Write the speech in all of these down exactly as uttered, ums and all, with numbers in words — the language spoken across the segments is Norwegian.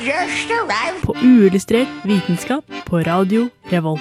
just arrived. På uillustrert vitenskap på Radio Revolt.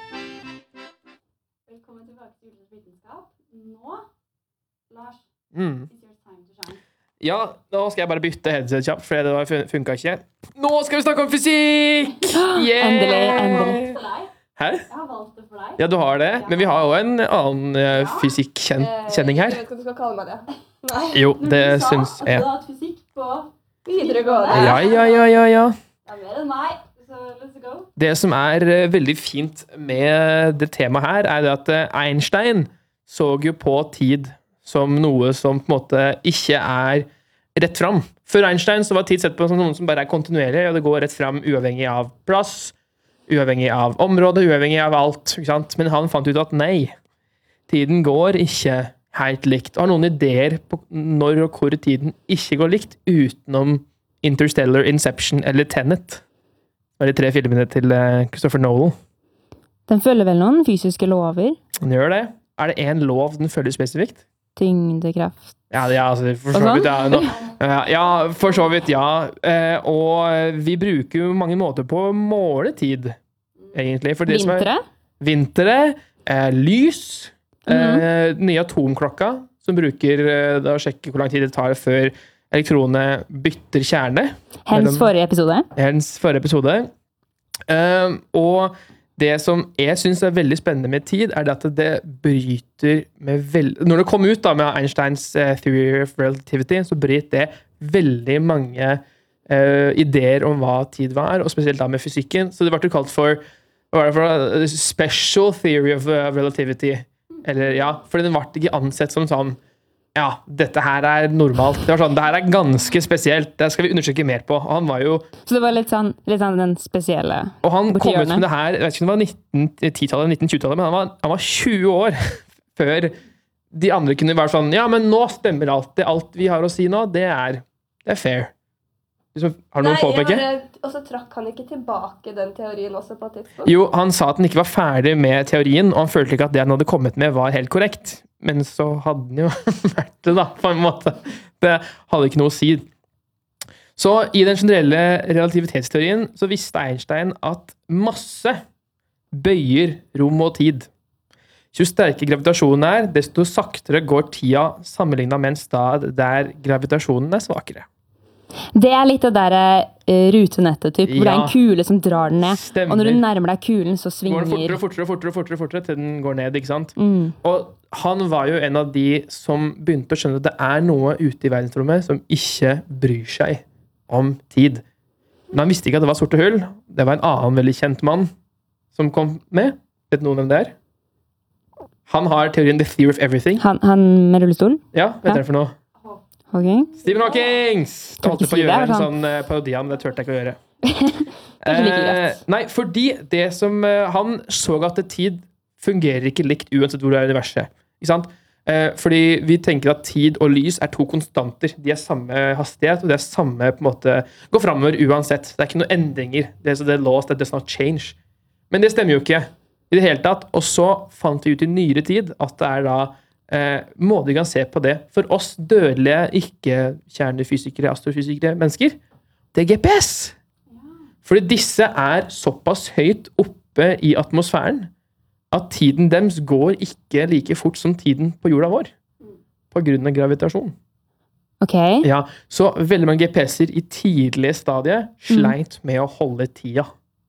Velkommen tilbake til Uillustrert vitenskap. Nå, Lars, Mm. it's your time to shine. Ja, nå skal jeg bare bytte headset kjapt, for det var- funka ikke. Nå skal vi snakke om fysikk! Yeah! Endelig, endelig. For deg. Hæ? Jeg har valgt det for deg. Ja, du har det, men vi har jo en annen uh, fysikk-kjenning her. Jeg vet ikke hva du skal kalle meg det. Nei. Jo, Når det du sa syns at jeg. du har hatt fysikk på Videregående. Ja, ja, ja, ja, ja. ja, mer enn meg, så let's go. Det som er uh, veldig fint med det temaet her, er det at uh, Einstein så jo på tid som noe som på en måte ikke er rett fram. For Einstein så var tid sett på som noen som bare er kontinuerlig, og det går rett fram uavhengig av plass, uavhengig av område, uavhengig av alt. Ikke sant? Men han fant ut at nei, tiden går ikke helt likt. Og har noen ideer på når og hvor tiden ikke går likt, utenom Interstellar, Inception eller Tenet. Det er de tre filmene til uh, Christopher Nolan. Den følger vel noen fysiske lover? Den gjør det. Er det en lov den følger spesifikt? Tyngdekraft. Ja, ja, altså, for så vidt, ja. Nå, ja, ja, for så vidt, ja. Eh, og vi bruker jo mange måter på å måle tid, egentlig. For det som er- Vintre? Vintre, eh, lys, eh, nye atomklokka, som bruker eh, da å sjekke hvor lang tid det tar før elektronene bytter kjerne. Hens Mellom- forrige episode. Hens forrige episode. Um, og det som jeg synes er veldig spennende med tid, er det at det bryter med veld... Når det kom ut da med Einsteins uh, Theory of Relativity, så bryter det veldig mange uh, ideer om hva tid var, og spesielt da med fysikken. Så det ble kalt for, hva var det for uh, Special Theory of uh, Relativity. Eller ja, for den ble ikke ansett som sånn ja, dette her er normalt. Det var sånn, det her er ganske spesielt. Det skal vi undersøke mer på. Og han var jo Så det var litt sånn, litt sånn den spesielle. Og han Borti kom ut hjørnet. med det her, jeg vet ikke om det var nitten ti-tallet, nitten tjue-tallet, men han var, han var tjue år før de andre kunne være sånn, ja, men nå stemmer alt. Det, alt vi har å si nå, det er, det er fair. Liksom, har du noen påpekke? Og så trakk han ikke tilbake den teorien også på et tidspunkt. Jo, han sa at han ikke var ferdig med teorien, og han følte ikke at det han hadde kommet med var helt korrekt. Men så hadde han jo vært det da, på en måte. Det hadde ikke noe å si. Så i den generelle relativitetsteorien så visste Einstein at masse bøyer rom og tid. Jo sterkere gravitasjonen er, desto saktere går tida sammenlignet med en stad der gravitasjonen er svakere. Det er litt det der uh, rutenettet, typ, hvor det er Ja. en kule som drar den ned. Stemmer. Og når du nærmer deg kulen, så Går svinger... den fortere og fortere og fortere, fortere, fortere til den går ned, ikke sant? Mm. Og han var jo en av de som begynte å skjønne at det er noe ute i verdensrommet som ikke bryr seg om tid. Men han visste ikke at det var sorte hull. Det var en annen veldig kjent mann som kom med. Vet noen hvem det er? Han har teorien The Theory of Everything. Han, han med rullestol? Ja, vet Ja. dere for noe? Ok. Stephen Hawking! Jeg Kan holdt ikke på å si det, gjøre en sånn. sånn eh, parodi, men det turte jeg ikke å gjøre. Kanskje like greit. Eh, nei, fordi det som eh, han så at tid fungerer ikke likt uansett hvor du er i universet. Ikke sant? Eh, fordi vi tenker at tid og lys er to konstanter. De er samme hastighet, og det er samme på en måte går fremover uansett. Det er ikke noen endringer. Det er så det er laws that does not change. Men det stemmer jo ikke i det hele tatt. Og så fant vi ut i nyere tid at det er da eh, måter vi kan se på det. For oss dødelige, ikke-kjernefysikere, astrofysikere mennesker, det er G P S. Fordi disse er såpass høyt oppe i atmosfæren at tiden deres går ikke like fort som tiden på jorda vår. På grunn av gravitasjon. Ok. Ja, så veldig mange G P S-er i tidlige stadier sleit med å holde tida.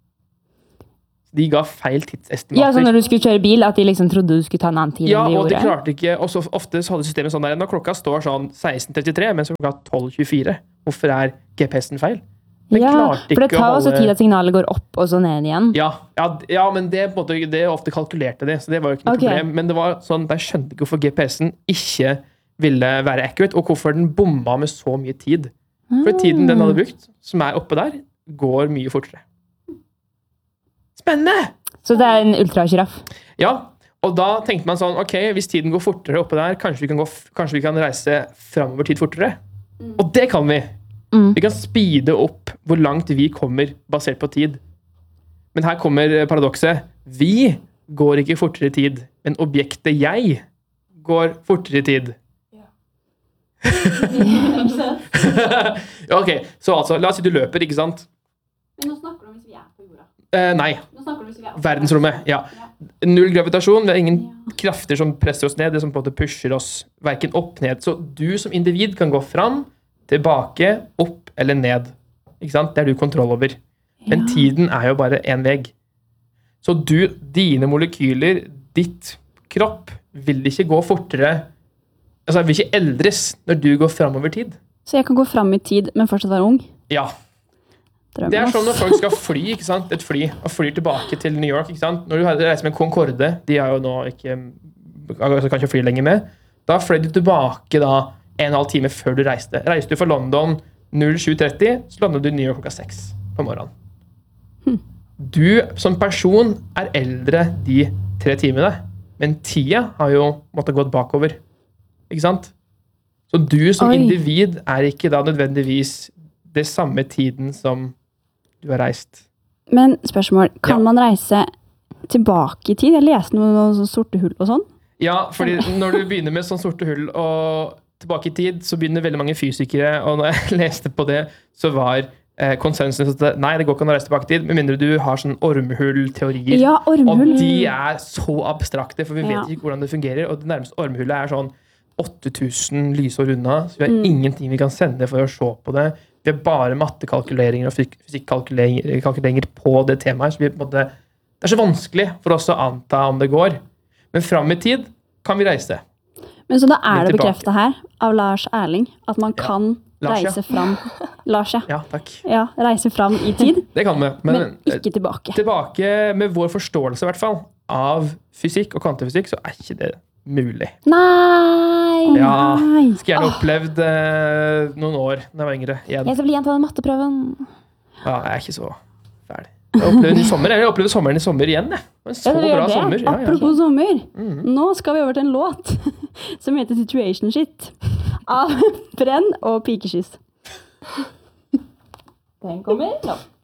De ga feil tidsestimater. Ja, så når du skulle kjøre bil, at de liksom trodde du skulle ta en annen tid Ja, enn de og de gjorde. klarte ikke, og så ofte så hadde systemet sånn der, når klokka står sånn seksten trettitre, mens klokka tolv tjuefire. Hvorfor er G P S-en feil? Den Ja, klarte for det ikke å tar også holde- tid at signalet går opp og så ned igjen. Ja, ja, d- ja men det, på en måte, det ofte kalkulerte det, så det var jo ikke noe Ok. problem. Men det var sånn, de skjønte ikke hvorfor G P S-en ikke ville være accurate, og hvorfor den bomba med så mye tid. For tiden den hadde brukt, som er oppe der, går mye fortere. Spennende! Så det er en ultragiraff. Ja, og da tenkte man sånn, ok, hvis tiden går fortere oppe der, kanskje vi kan, gå, f- kanskje vi kan reise fremover tid fortere. Og det kan vi! Mm. Vi kan speede opp hvor langt vi kommer basert på tid. Men her kommer paradokset. Vi går ikke fortere i tid, men objektet jeg går fortere i tid. Ja, ok, så altså, la oss si du løper, ikke sant? Men nå snakker du om hvis vi er på jorda. Eh, nei, Nå snakker du om hvis vi er oppe. verdensrommet, ja. Null gravitasjon, det er ingen krafter som presser oss ned, det som på en måte pusher oss hverken opp, ned. Så du som individ kan gå fram, tilbake, opp eller ned. Ikke sant? Det er du kontroll over. Men Ja. tiden er jo bare en vegg. Så du, dine molekyler, ditt kropp, vil ikke gå fortere, altså vil ikke eldres når du går fram over tid. Så jeg kan gå fram i tid, men fortsatt være ung? Ja, Drømmen, det er sånn når ass. folk skal fly, ikke sant? Et fly, og flyr tilbake til New York, ikke sant? Når du reiser med Concorde, de har jo nå ikke, altså kan ikke fly lenger med, da fløy du tilbake da en og en halv time før du reiste. Reiste du fra London null sju tretti, så landet du i New York klokka seks på morgenen. Du som person er eldre de tre timene, men tida har jo måttet gått bakover. Ikke sant? Så du som Oi. individ er ikke da nødvendigvis det samme tiden som du har reist. Men spørsmål, kan Ja. man reise tilbake i tid? Jeg leste noe, noe sånn sorte hull og sånn. Ja, fordi når du begynner med sånn sorte hull og tilbake i tid, så begynner veldig mange fysikere, og når jeg leste på det, så var eh, konsensus at nei, det går ikke an å reise tilbake i tid, med mindre du har sånn ormehull-teorier. Ja, ormhull. Og de er så abstrakte, for vi vet Ja. ikke hvordan det fungerer, og det nærmeste ormehullet er sånn åtte tusen lysår unna, så vi har Mm. ingenting vi kan sende for å se på det. Vi har bare mattekalkuleringer og fyk- fysikkalkuleringer kalkuleringer på det temaet, så vi, på en måte, det er så vanskelig for oss å anta om det går. Men fram i tid kan vi reise. Men så da er Litt det tilbake. bekreftet her av Lars Erling at man Ja. kan Lars, ja. reise fram. Lars, ja. Ja, takk. ja. Reise fram i tid, Det kan vi. Men, men ikke tilbake. tilbake med vår forståelse i hvert fall, av fysikk og kvantefysikk, så er ikke det mulig. Nei! Ja. Nei! Skulle gjerne opplevd eh, noen år da jeg var yngre igjen. Jeg skal bli igjen på den matteprøven. Ja, jeg er ikke så fæl. Jeg opplevde i sommer, jeg opplevde sommeren i sommer igjen. Jeg. Det var en så Ja, det gjør bra det. sommer. Ja, ja. Apropos sommer. Mhm. Nå skal vi over til en låt som heter Situation Shit av Brenn og Pikeskyss. Den kommer nå.